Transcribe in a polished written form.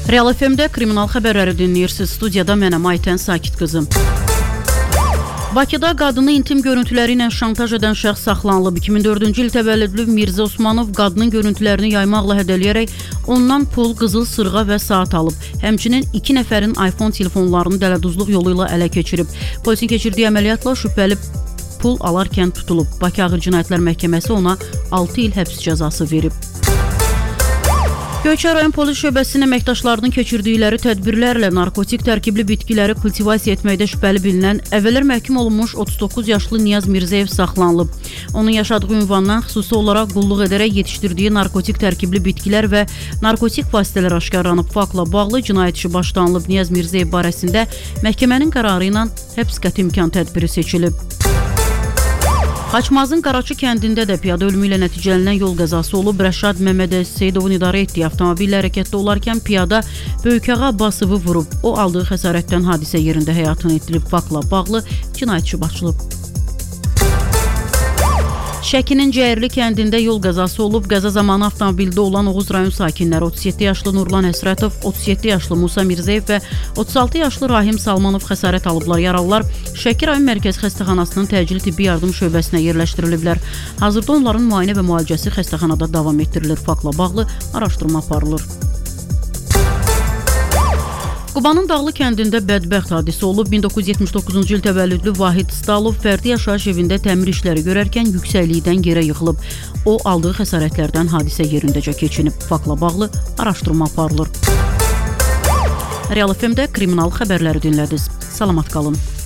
Real FM-də kriminal xəbərləri dinləyirsiniz. Studiyada mənəm Aytən Sakit qızım. Bakıda qadını intim görüntüləri ilə şantaj edən şəxs saxlanılıb. 2004-cü il təvəllüdlü Mirzə Osmanov qadının görüntülərini yaymaqla hədələyərək ondan pul, qızıl sırğa və saat alıb. Həmçinin 2 nəfərin iPhone telefonlarını dələduzluq yolu ilə ələ keçirib. Polisin keçirdiyi əməliyyatla şübhəli pul alarkən tutulub. Bakı Ağır Cinayətlər Məhkəməsi ona 6 il həbs cəzası verib. Göyçay rayon polis şöbəsinin əməkdaşlarının keçirdikləri tədbirlərlə narkotik tərkibli bitkiləri kultivasiya etməkdə şübhəli bilinən əvvəllər məhkum olunmuş 39 yaşlı Niyaz Mirzəyev saxlanılıb. Onun yaşadığı ünvandan xüsusi olaraq qulluq edərək yetişdirdiyi narkotik tərkibli bitkilər və narkotik vasitələr aşkarlanıb. Faktla bağlı cinayət işi başlanılıb. Niyaz Mirzəyev barəsində məhkəmənin qərarı ilə həbs qəti imkan tədbiri seçilib. Xaçmazın Qaraçı kəndində də piyada ölümü ilə nəticələnən yol qəzası olub. Rəşad Məmməd Seyidovun idarə etdiyi avtomobillə hərəkətdə olarkən piyada Böyükağa Abbasıvı vurub. O aldığı xəsarətdən hadisə yerində həyatını itirib. Faktla bağlı cinayət işi başlanıb. Şəkinin Cəyirli kəndində yol qəzası olub. Qəza zamanı avtomobildə olan Oğuz rayon sakinləri 37 yaşlı Nurlan Əsrətov, 37 yaşlı Musa Mirzəyev və 36 yaşlı Rahim Salmanov xəsarət alıblar. Yaralılar Şəki rayon mərkəzi xəstəxanasının təcili tibbi yardım şöbəsinə yerləşdiriliblər. Hazırda onların müayinə və müalicəsi xəstəxanada davam etdirilir. Faktla bağlı araşdırma aparılır. Qubanın Dağlı kəndində bədbəxt hadisə olub. 1979-cu il təvəllüdlü Vahid Stalov fərdi yaşayış evində təmir işləri görərkən yüksəklikdən yerə yıxılıb. O aldığı xəsarətlərdən hadisə yerindəcə keçinib. Faktla bağlı araşdırma aparılır. Real FM-də kriminal xəbərləri dinlədiniz. Salamat qalın.